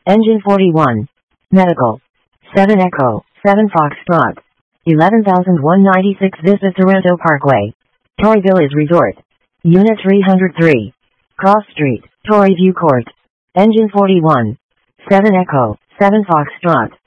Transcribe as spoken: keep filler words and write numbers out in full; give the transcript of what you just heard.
Engine forty-one. Medical. seven Echo, seven Foxtrot. eleven thousand one hundred ninety-six Vista Sorrento Parkway. Torrey Villas Resort. Unit three hundred three. Cross Street, Torrey View Court. Engine forty-one. seven Echo, seven Foxtrot.